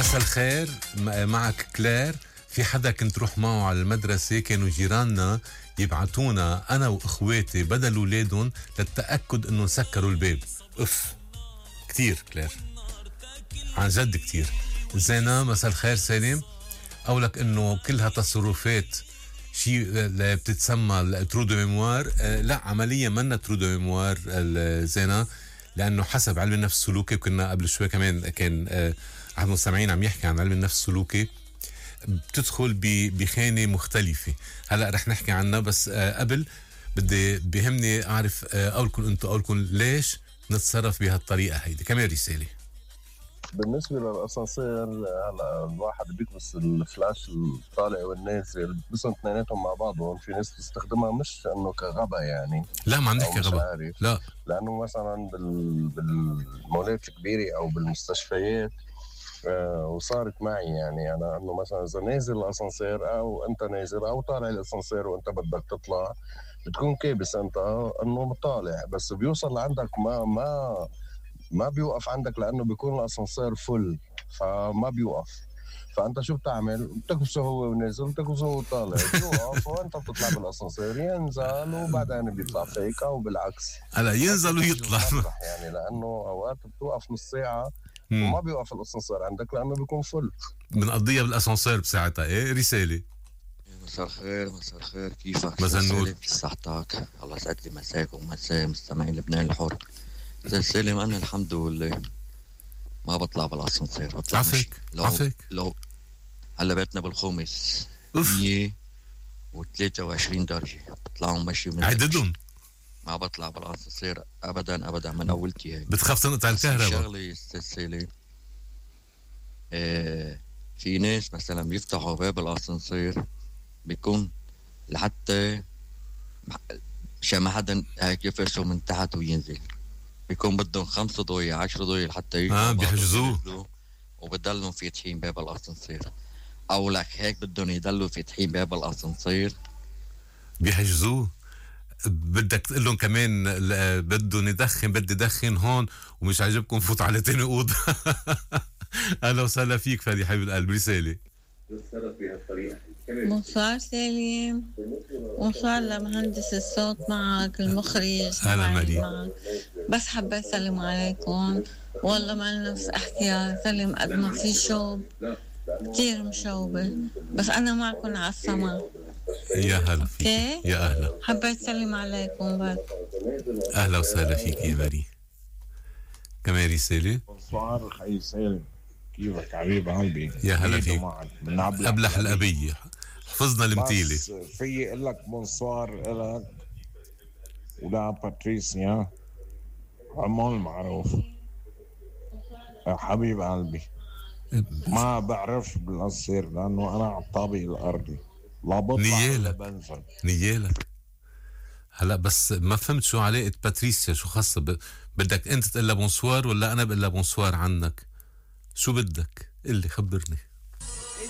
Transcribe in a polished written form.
مساء الخير، معك كلير. في حدا كنت روح معه على المدرسة، كانوا جيراننا يبعتونا أنا وإخواتي بدل ولادهم للتأكد إنه سكروا الباب. أف كتير كلير، عن جد كتير. زينا مساء الخير سالم، أقولك إنه كلها تصرفات شيء بتتسمى ترو دو ميموار. لا، عمليا منا ترو دو ميموار زينا، لأنه حسب علم النفس السلوكي، وكنا قبل شوي كمان كان أحد المستمعين عم يحكي عن علم النفس السلوكي، بتدخل بخانة مختلفة. هلأ رح نحكي عنها، بس قبل بدي بيهمني أعرف قولكم ليش نتصرف بهالطريقة هيدي. كمان رسالة بالنسبة للأسانسير، هلا الواحد بيكبس الفلاش الطالع والنازل بيكبسهم اثنيناتهم مع بعضهم. في ناس تستخدمها مش انه كغبا يعني، لا ما عم نحكي غبا، لا، لأنه مثلا بالمولات الكبيرة أو بالمستشفيات وصارت معي يعني أنا أنه مثلا إذا نازل الأسانسير أو أنت نازل أو طالع الأسانسير وأنت بدك تطلع، بتكون كابس أنت أنه طالع، بس بيوصل لعندك ما بيوقف عندك، لأنه بيكون الأسانسير فل فما بيوقف. فأنت شو بتعمل؟ بتكبسه هو ونازل، بتكبسه هو طالع، بيوقف وأنت بتطلع بالأسانسير، ينزل وبعدين بيطلع فيك أو بالعكس. هلا ينزل ويطلع يعني لأنه أوقات بتوقف نص ساعة وما بيوقف الأسانسير عندك لأنه بيكون فل. بنقضيها بالأسانسير بساعتها. إيه رسالة. مساء الخير، مساء الخير، كيفك؟ مساء النور. في صحتك، الله يسعد لي مساك ومساء مستمعين لبنان الحر. زي سالم، أنا الحمد لله ما بطلع بالأسانسير، بطلع عفك لو هلا بيتنا بالخومس 123 درجة، بطلعهم مشي من عددهم. ما بطلع بالأسانسير أبدا أبدا من أولتي هيك. بتخاف تنقطع الكهرباء؟ شغلي استسهلي. في ناس مثلا بيفتحوا باب الأسانسير بيكون لحتى مشان ما حدا هيك يفرشه من تحت وينزل، بيكون بدهم 5 ضوية 10 ضوية لحتى بيحجزوه، وبدلهم فاتحين باب الأسانسير. أو لك هيك بدهم يدلوا فاتحين باب الأسانسير، بيحجزوه. بدك تقول لهم كمان بدهم يدخن، بدي دخن هون ومش عاجبكم فوت على تاني أوضة. أهلا وسهلا فيك فادي حبيب القلب. رسالة. بونسوار سالم، بونسوار لمهندس الصوت معك، المخرج أهلا مريم. معك. بس حبيت أسلم عليكم، والله ما نفس أحكيها سلم قد ما في شوب كتير مشوبة، بس أنا معكم على السماء. يا هلا فيك. يا أهلا، حبيت أسلم عليكم بس. أهلا وسهلا فيك يا مريم. كمان رسالة. بونسوار خي سالم، كيفك حبيب قلبي؟ يا هلا فيك. أبلح الأبية، حفظنا المتيلة. بس في اقول لك بونسوار لك ولا باتريسيا عمول معروف حبيب قلبي. ما بعرفش بالقصير لانه انا على الطابق الارضي، لا بطلع ولا بنزل. نيالك. هلا بس ما فهمت شو علاقة باتريسيا، شو خاصة بدك انت تقول لها بونسوار ولا انا بقول لها بونسوار عنك؟ شو بدك؟ قل لي، خبرني.